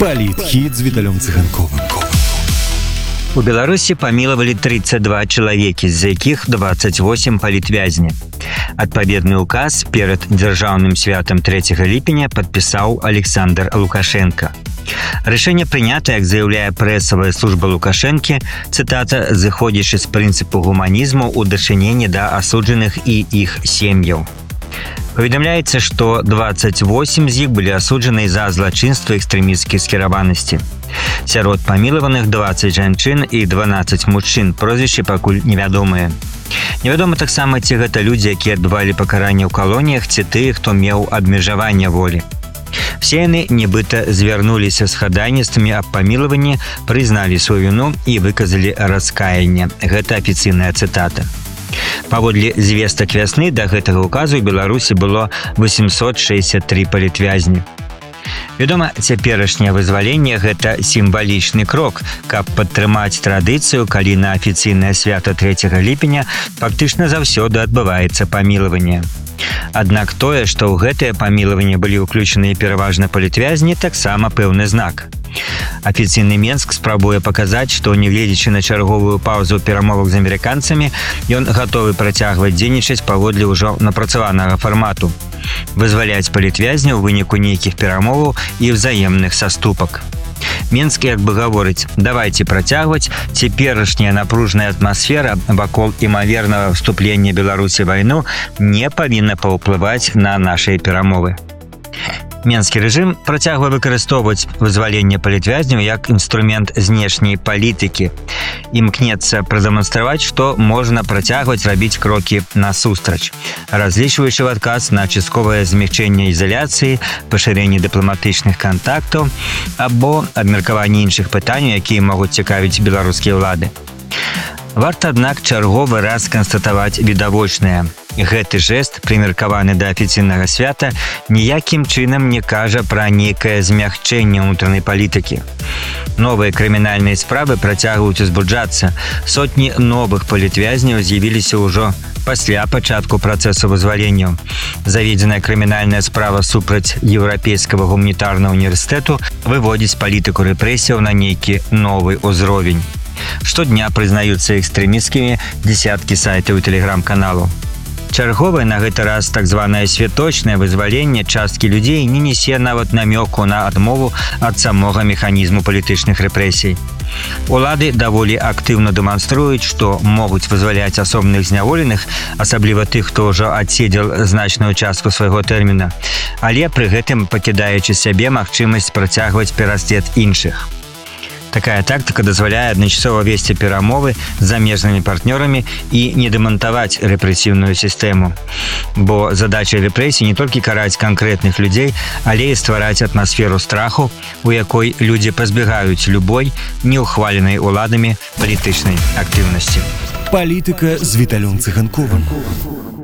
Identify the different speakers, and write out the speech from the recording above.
Speaker 1: Палітхіт з Віталем Цыганковым.
Speaker 2: У Беларусі памілавалі 32 чалавекі, з якіх 28 палітвязні. Адпаведны указ перад дзяржаўным святам 3 ліпеня падпісаў Александр Лукашенко. Рашэнне прынята, як заяўляе прэсавая служба Лукашэнкі, цытата, зыходзячы з прынцыпу гуманізму ў дачыненні да асуджаных і іх сем'яў. Паведамляецца, што 28 з іх былі асуджаны за злачынства экстрэмісцкай скіраванасці. Сярод памілаваных 20 жанчын і 12 мужчын, прозвішчы пакуль невядомыя. Невядома таксама, ці гэта людзі, якія адбывалі пакаранне ў калоніях, ці тыя, хто меў абмежаванне волі. Все яны нібыта звярнуліся з хадайніцтвамі аб памілаванні, прызналі сваю віну і выказалі раскаянне. Гэта афіцыйная цытата. Паводле звестак вясны да гэтага указу ў Беларусі было 863 палітвязні. Вядома, цяперашняе вызваленне – гэта сімвалічны крок, каб падтрымаць традыцыю, калі на афіцыйнае свята 3 ліпеня фактычна заўсёды адбываецца памілаванне. Аднак тое, што ў гэтае памілаванне былі ўключаныя пераважна палітвязні, таксама пэўны знак. Афіцыйны Менск спрабуе паказаць, што, нягледзячы на чарговую паўзу перамовах з амерыканцамі, ён гатовы працягваць дзейнічаць паводле ўжо напрацаванага фармату. Вызваляць палітвязняў у выніку нейкіх перамоваў і ўзаемных саступак. Менск як бы гаворыць: давайце працягваць, цяперашняя напружная атмасфера вакол імавернага вступлення Беларусі ў вайну не павінна паўплываць на нашыя перамовы. Менскі рэжым працягвае выкарыстоўваць вызваленне палітвязняў як інструмент знешняй палітыкі. Імкнецца прадэманстраваць, што можна працягваць рабіць крокі насустрач, разлічваючы ў адказ на частковае змягчэнне ізаляцыі, пашырэнне дыпламатычных кантактаў або абмеркаванне іншых пытанняў, якія могуць цікавіць беларускія ўлады. Варта, аднак, чарговы раз канстатаваць відавочнае. Гэты жэст, прымеркаваны да афіцыйнага свята, ніякім чынам не кажа пра нейкае змягчэнне ўнутранай палітыкі. Новыя крымінальныя справы працягваюць узбуджацца. Сотні новых палітвязняў з'явіліся ўжо пасля пачатку працэсу вызваленняў. Заведзеная крымінальная справа супраць Еўрапейскага гуманітарнага універсітэту выводзіць палітыку рэпрэсіяў на нейкі новы ўзровень. Штодня прызнаюцца экстрэмісцкімі дзесяткі сайтаў і тэлеграм-каналаў. Чарговае на гэты раз так званае святочнае вызваленне часткі людзей не несе нават намёку на адмову ад самога механізму палітычных рэпрэсій. Улады даволі актыўна дэманструюць, што могуць вызваляць асобных зняволеных, асабліва тых, хто ўжо адседзел значную частку свайго тэрміна, але пры гэтым пакідаючы сябе магчымасць працягваць пераслед іншых. Такая тактыка дазваляе адначасова весці перамовы з замежнымі партнёрамі і не дэмантаваць рэпрэсіўную сістэму. Бо задача рэпрэсій не толькі караць канкрэтных людзей, але і ствараць атмасферу страху, у якой людзі пазбягаюць любой неўхваленай уладамі палітычнай актыўнасці.
Speaker 1: Палітыка з Віталем Цыганковым.